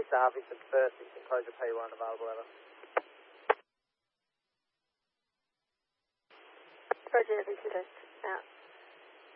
South, Eastern First, Eastern Closure, P1 available, over. Roger, Eastern First, out.